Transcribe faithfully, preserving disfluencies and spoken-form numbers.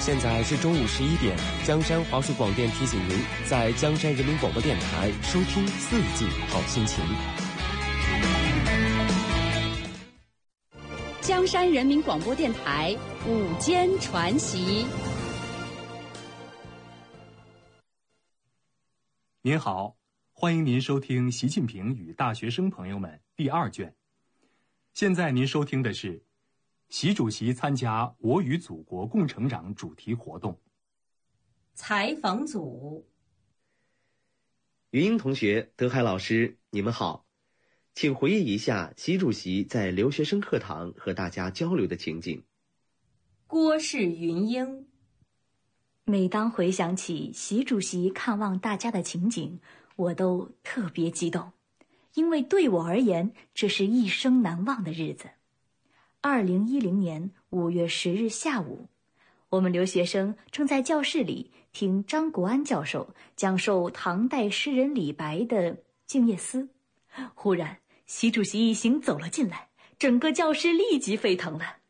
现在是中午十一点，江山华数广电提醒您，在江山人民广播电台收听四季好心情。 江山人民广播电台午间传习。 您好，欢迎您收听习近平与大学生朋友们第二卷。现在您收听的是习主席参加我与祖国共成长主题活动。 采访组， 语音同学、德海老师，你们好，请回忆一下习主席在留学生课堂和大家交流的情景。 郭氏云英， 每当回想起习主席看望大家的情景，我都特别激动，因为对我而言，这是一生难忘的日子。二零一零年五月十日下午，我们留学生正在教室里听张国安教授讲授唐代诗人李白的《静夜思》，忽然习主席一行走了进来，整个教室立即沸腾了。